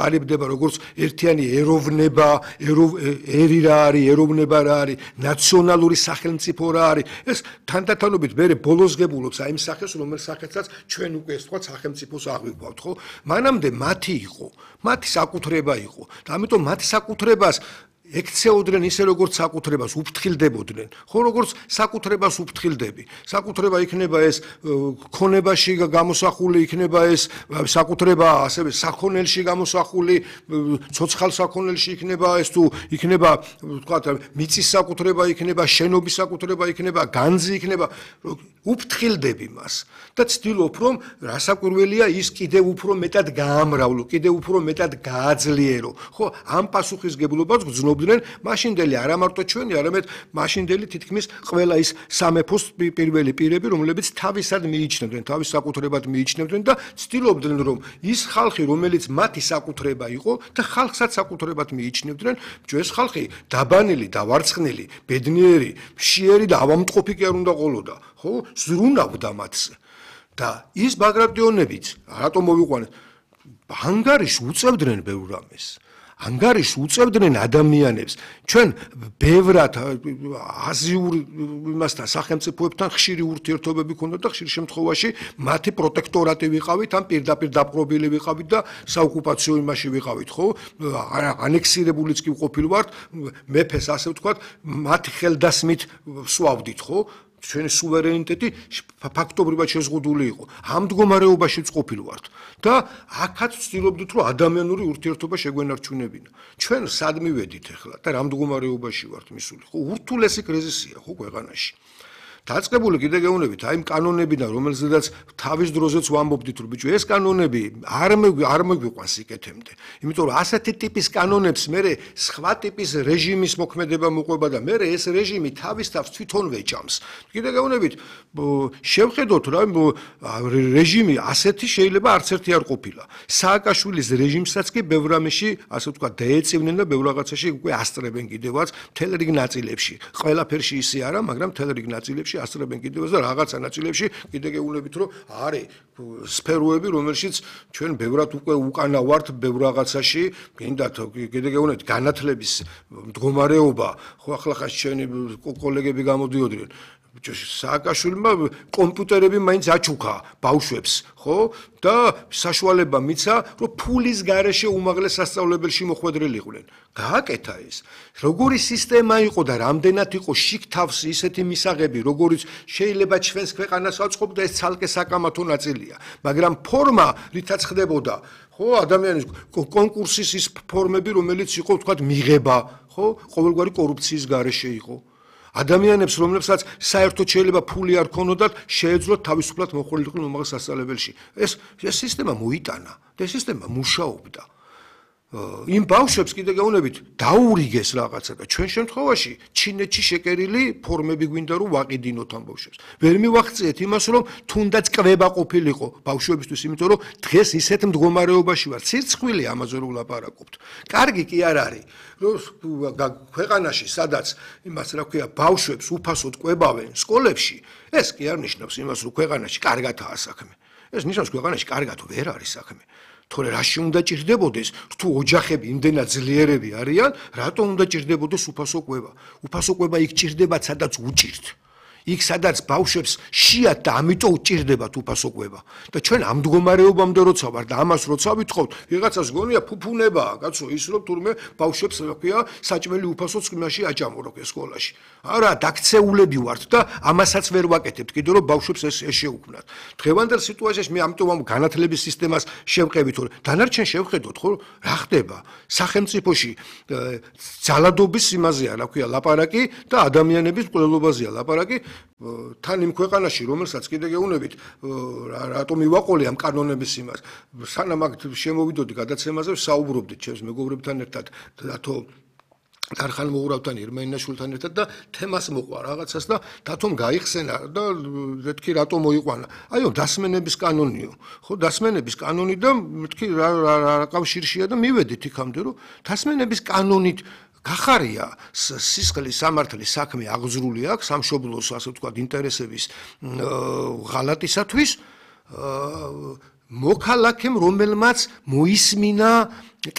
ყალიბდება როგორც ერთიანი ეროვნება, ერი რა არის, ეროვნება რა არის, ნაციონალური სახელმწიფო რა არის. ეს თანდათანობით მე ბოლოს გებულობს აი იმ სახეს, რომელ სახელსაც ჩვენ უკვე ეს თქვა სახელმწიფოს აღვიქვავთ, ხო? მანამდე მათი იყო, მათი საკუთრება იყო. და ამიტომ მათ საკუთრებას ექცეოდნენ ისე როგორც საკუთრებას უფრთხილდებოდნენ. ხო, როგორც საკუთრებას უფრთხილდები. საკუთრება იქნება ეს ქონებაში გამოსახული, იქნება ეს საკუთრება ასევე საქონელში გამოსახული, ცოცხალ საქონელში იქნება ეს თუ იქნება ვთქვათ მიწის საკუთრება იქნება, შენობის საკუთრება იქნება, განძი იქნება, უფრთხილდები მას. და ცდილობ რომ რასაკვირველია ის კიდევ უფრო მეტად გაამრავლო, კიდევ უფრო მეტად გააძლიერო. ხო, ამ პასუხისგებლობას გრძნობდნენ მაშინდელი არა მარტო ჩვენი, არამედ მაშინდელი თითქმის ყველა ის სამეფოს პირველი პირები, რომლებიც თავისად მიიჩნევდნენ, თავის საკუთრებად მიიჩნევდნენ და ცდილობდნენ რომ ის ხალხი, რომელიც მათი საკუთრება იყო და ხალხსაც საკუთრებად მიიჩნევდნენ, ეს ხალხი დაბანილი, დავარცხნილი, ბედნიერი, მშიერი და ავამტყოფი კი არ უნდა ყოლოდა, ხო? ზრუნავდა მათზე. და ის ბაგრატიონებიც, რატომ მოვიყვანეთ, ანგარიშს უწევდნენ ბევრ რამეს. ანგარიშს უწევდნენ ადამიანებს. ჩვენ ბევრად აზიურ იმასთან სახელმწიფოებთან ხშირი ურთიერთობები ქონდათ და ხშირ შემთხვევაში მათი პროტექტორატი ვიყავით, ან პირდაპირ დაპყრობილი ვიყავით და საოკუპაციო იმაში ვიყავით, ხო? ანექსირებულიც კი ვყოფილ ვართ, მეფეს ასე ვთქვათ, მათი ხელდასმით ვსვავდით, ხო? ჩვენი სუვერენიტეტი ფაქტობრივად შეზღუდული იყო. ამ მდგომარეობაში ყოფილ ვართ და აქაც ვცდილობდით რომ ადამიანური ურთიერთობა შეგვენარჩუნებინა. ჩვენ სად მივედით ახლა და რა მდგომარეობაში ვართ მისული? ხო, ურთულესი კრიზისია ხო ქვეყანაში. დაწყებული კიდე გეუბნებით აი იმ კანონებიდან, რომელზედაც თავის დროზეც ვამბობდით, რომ ბიჭო, ეს კანონები არ მოგვიყვანს სიკეთემდე. იმიტომ რომ ასეთი ტიპის კანონებს მე სხვა ტიპის რეჟიმის მოქმედება მოყვება და მე ეს რეჟიმი თავის თავს თვითონვე ჭამს. კიდე გეუბნებით, შევხედოთ რა რეჟიმი ასეთი შეიძლება არც ერთი არ ყოფილა. სააკაშვილის რეჟიმსაც კი ბევრ რამეში, ასე ვთქვათ, დაეწივნენ და ბევრ რაღაცაში უკვე ასწრებენ კიდევაც მთელ რიგ ნაწილებში. ყველაფერში ისე არა, მაგრამ მთელ რიგ ნაწილებში ასწრებენ კიდევაც და რაღაცა ნაწილებში კიდე გეუბნებით რომ არის სფეროები, რომელშიც ჩვენ ბევრად უკვე უკანა ვართ ბევრ რაღაცაში, გინდათ კიდე გეუბნებით განათლების მდგომარეობა, ხო ახლა ხა ჩვენი კოლეგები გამოდიოდნენ სააკაშვილმა კომპიუტერები მაინც აჩუქა ბავშვებს, ხო? და საშუალება მიცა, რომ ფულის გარეშე უმაღლეს სასწავლებელში მოხვედრილიყვნენ. გააკეთა ეს. როგორი სისტემა იყო და რამდენად იყო შიგ თავს ისეთი მისაღები, როგორიც შეიძლება ჩვენს ქვეყანას აწყობდა, ეს ცალკე საკამათო ნაწილია. მაგრამ ფორმა, რითაც ხდებოდა, ხო, ადამიანის კონკურსის ის ფორმები, რომელიც იყო, ვთქვათ, მიღება, ხო, ყოველგვარი კორუფციის გარეშე იყო. ადამიანებს, რომლებსაც საერთოდ შეიძლება ფული არ ქონოდათ, შეეძლოთ თავისუფლად მოხვედრილიყო უმაღლეს სასწავლებელში. ეს სისტემა მოიტანა და ეს სისტემა მუშაობდა. იმ ბავშვებს კიდე გეუბნებით, დაურიგეს რაღაცა და ჩვენ შემთხვევაში ჩინეთში შეკერილი ფორმები გვინდა რომ ვაყიდინოთ ამ ბავშვებს. ვერ მივახციეთ იმას, რომ თუნდაც კვება ყოფილიყო ბავშვებისთვის, იმიტომ რომ დღეს ისეთ მდგომარეობაში ვარ, ცირცხვილი ამაზე რომ ვლაპარაკობთ. კარგი კი არ არის, რომ ქვეყანაში, სადაც იმას რა ქვია, ბავშვებს უფასოდ კვებავენ სკოლებში, ეს კი არ ნიშნავს იმას, რომ ქვეყანაში კარგადაა საქმე. ეს ნიშნავს, ქვეყანაში კარგად ვერ არის საქმე. თორე რაში უნდა ჭირდებოდეს, თუ ოჯახები იმდენად ძლიერები არიან, რატომ უნდა ჭირდებოდეს უფასო კვება? უფასო კვება იქ ჭირდება, სადაც უჭირთ. იქ სადაც ბავშვებს შეათ და ამიტომ უჭირდებათ უფასო კვება. და ჩვენ ამ მდგომარეობამდე როცა ვარ და ამას როცა ვითხოვთ, ვიღაცას გონია ფუფუნებაა, კაცო, ის რომ თურმე ბავშვებს რა ქვია, საჭმელი უფასო წვიმაში აჭამორობ სკოლაში. არა, დაქცეულები ვართ და ამასაც ვერ ვაკეთებთ, კიდე რომ ბავშვებს ეს შეუქმნათ. დღევანდელ სიტუაციაში მე ამიტომ ამ განათლების სისტემას შევყევით, რომ დანარჩენ შევხედოთ, ხო, რა ხდება? სახელმწიფოში ძალადობის იმაზეა, რა ქვია, ლაპარაკი და ადამიანების მკვლელობაზეა ლაპარაკი. თან იმ ქვეყანაში, რომელსაც კიდე გეუბნებით, რატომ მივაყოლე ამ კანონების იმას, სანამ აქ შემოვიდოდი გადაცემაზე, საუბრობდით ჩემს მეგობრებთან ერთად, დათო დარხან მოურავთან, ირმენაშვილთან ერთად და თემას მოყვა რაღაცას და დათომ გაიხსენა და მეთქი რატომ მოიყვანა. აიო, დასმენების კანონიო. ხო, დასმენების კანონი და მეთქი რა კავშირშია და მივედით იქამდე, რომ დასმენების კანონით გახარია სისხლის სამართლის საქმე აღძრული აქვს სამშობლოს, ასე ვთქვათ, ინტერესების ღალატისათვის მოქალაქემ, რომელმაც მოისმინა